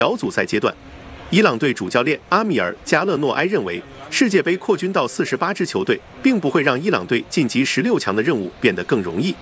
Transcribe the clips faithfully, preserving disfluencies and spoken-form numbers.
小组赛阶段，伊朗队主教练阿米尔·加勒诺埃认为，世界杯扩军到四十八支球队，并不会让伊朗队晋级十六强的任务变得更容易。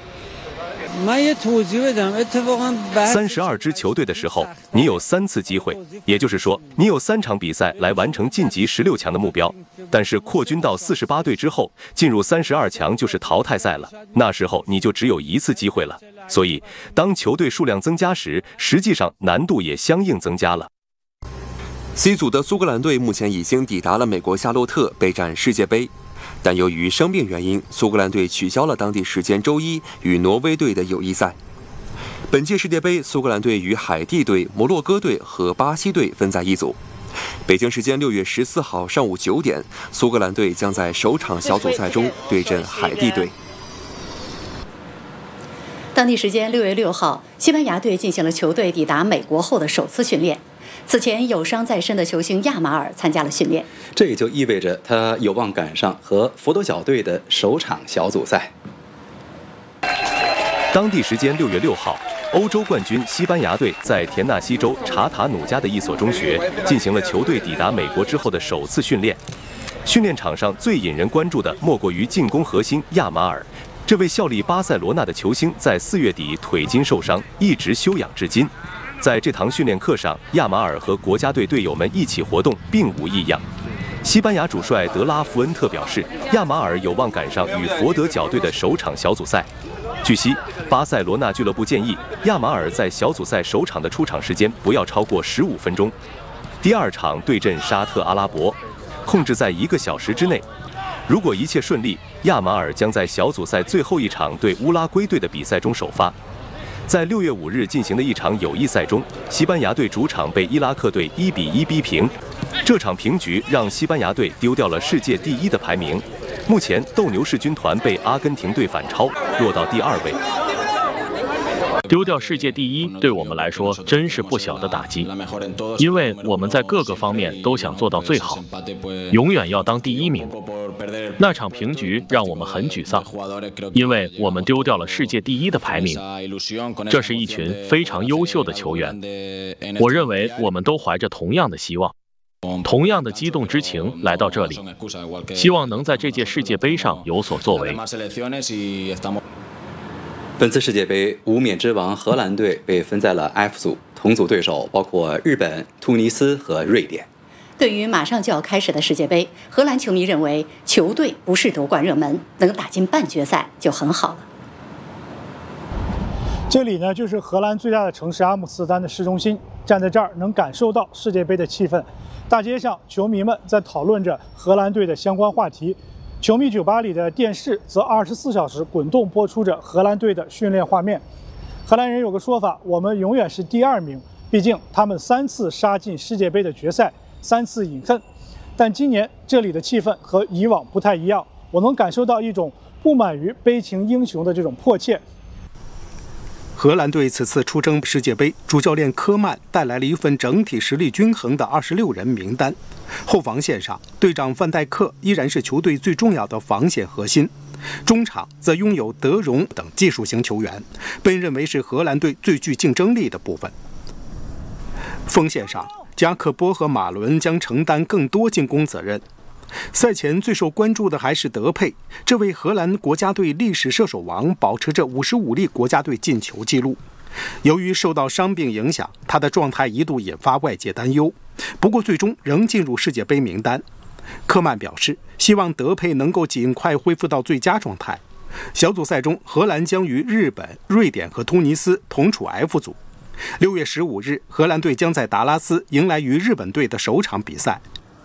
三十二支球队的时候，你有三次机会，也就是说，你有三场比赛来完成晋级十六强的目标。但是扩军到四十八队之后，进入三十二强就是淘汰赛了，那时候你就只有一次机会了。所以，当球队数量增加时，实际上难度也相应增加了。 C 组的苏格兰队目前已经抵达了美国夏洛特备战世界杯。但由于生病原因，苏格兰队取消了当地时间周一与挪威队的友谊赛。本届世界杯，苏格兰队与海地队、摩洛哥队和巴西队分在一组。北京时间六月十四号上午九点，苏格兰队将在首场小组赛中对阵海地队。 当地时间六月六号，西班牙队进行了球队抵达美国后的首次训练。此前有伤在身的球星亚马尔参加了训练， 这也就意味着他有望赶上和佛得角队的首场小组赛。 当地时间六月六号，欧洲冠军西班牙队在田纳西州查塔努加的一所中学进行了球队抵达美国之后的首次训练。训练场上最引人关注的莫过于进攻核心亚马尔。这位效力巴塞罗那的球星在四月底腿筋受伤，一直休养至今。在这堂训练课上，亚马尔和国家队队友们一起活动，并无异样。西班牙主帅德拉福恩特表示，亚马尔有望赶上与佛得角队的首场小组赛。据悉，巴塞罗那俱乐部建议亚马尔在小组赛首场的出场时间不要超过十五分钟。第二场对阵沙特阿拉伯，控制在一个小时之内。如果一切顺利，亚马尔将在小组赛最后一场对乌拉圭队的比赛中首发。在六月五日进行的一场友谊赛中，西班牙队主场被伊拉克队一比一逼平。这场平局让西班牙队丢掉了世界第一的排名。目前，斗牛士军团被阿根廷队反超，落到第二位。 丢掉世界第一对我们来说真是不小的打击，因为我们在各个方面都想做到最好，永远要当第一名。那场平局让我们很沮丧，因为我们丢掉了世界第一的排名。这是一群非常优秀的球员，我认为我们都怀着同样的希望，同样的激动之情来到这里，希望能在这届世界杯上有所作为。 本次世界杯无冕之王荷兰队被分在了 F 组，同组对手包括日本、突尼斯和瑞典。 对于马上就要开始的世界杯，荷兰球迷认为球队不是夺冠热门，能打进半决赛就很好了。 这里呢，就是荷兰最大的城市阿姆斯特丹的市中心，站在这儿能感受到世界杯的气氛。大街上，球迷们在讨论着荷兰队的相关话题。球迷酒吧里的电视则二十四小时滚动播出着荷兰队的训练画面。荷兰人有个说法，我们永远是第二名，毕竟他们三次杀进世界杯的决赛，三次饮恨。但今年这里的气氛和以往不太一样，我能感受到一种不满于悲情英雄的这种迫切。 荷兰队此次出征世界杯，主教练科曼带来了一份整体实力均衡的二十六人名单。后防线上，队长范戴克依然是球队最重要的防线核心，中场则拥有德容等技术型球员，被认为是荷兰队最具竞争力的部分。锋线上，加克波和马伦将承担更多进攻责任。赛前最受关注的还是德佩，这位荷兰国家队历史射手王保持着五十五粒国家队进球纪录。由于受到伤病影响，他的状态一度引发外界担忧，不过最终仍进入世界杯名单。科曼表示，希望德佩能够尽快恢复到最佳状态。小组赛中，荷兰将与日本、瑞典和突尼斯同处 F 组。六月十五日，荷兰队将在达拉斯迎来与日本队的首场比赛。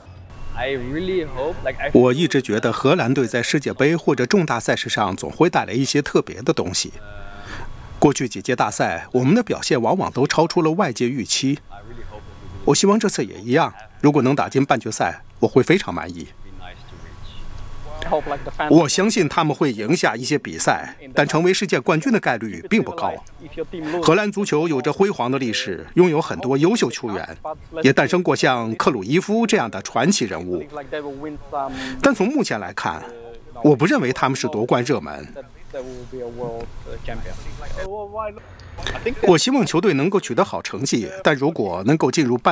我一直觉得荷兰队在世界杯或者重大赛事上总会带来一些特别的东西。过去几届大赛，我们的表现往往都超出了外界预期。我希望这次也一样，如果能打进半决赛，我会非常满意。我相信他们会赢下一些比赛，但成为世界冠军的概率并不高。荷兰足球有着辉煌的历史，拥有很多优秀球员，也诞生过像克鲁伊夫这样的传奇人物。但从目前来看，我不认为他们是夺冠热门。我希望球队能够取得好成绩，但如果能够进入半